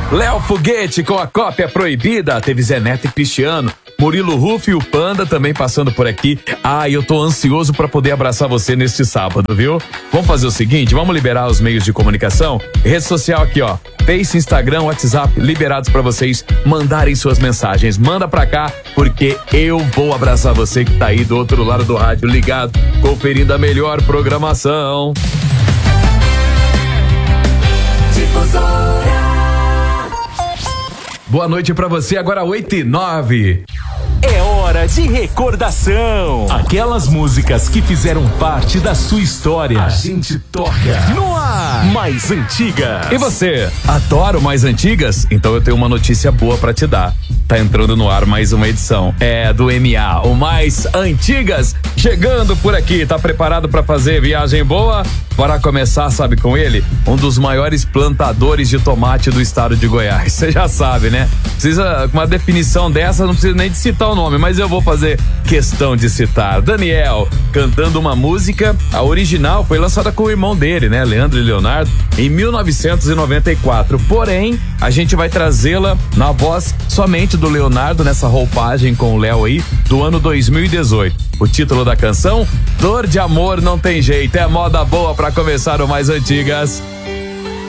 Léo Foguete com a cópia proibida. Teve Zé Neto e Cristiano. Murilo Rufo e o Panda também passando por aqui. Eu tô ansioso pra poder abraçar você neste sábado, viu? Vamos fazer o seguinte, vamos liberar os meios de comunicação. Rede social aqui, ó. Face, Instagram, WhatsApp, liberados pra vocês mandarem suas mensagens. Manda pra cá, porque eu vou abraçar você que tá aí do outro lado do rádio ligado, conferindo a melhor programação. Difusora. Boa noite pra você, agora 8h09. É hora de recordação. Aquelas músicas que fizeram parte da sua história. A gente toca no ar. Mais antigas. E você, adora o Mais Antigas? Então eu tenho uma notícia boa pra te dar. Tá entrando no ar mais uma edição. É do MA, o Mais Antigas, chegando por aqui. Tá preparado pra fazer viagem boa? Bora começar, sabe, com ele? Um dos maiores plantadores de tomate do estado de Goiás. Você já sabe, né? Precisa, uma definição dessa, não precisa nem de citar o nome, mas eu vou fazer questão de citar. Daniel, cantando uma música, a original foi lançada com o irmão dele, né? Leandro e Leonardo, em 1994. Porém, a gente vai trazê-la na voz somente do Leonardo, nessa roupagem com o Léo aí, do ano 2018. O título da canção, Dor de Amor Não Tem Jeito. É moda boa pra começar o Mais Antigas.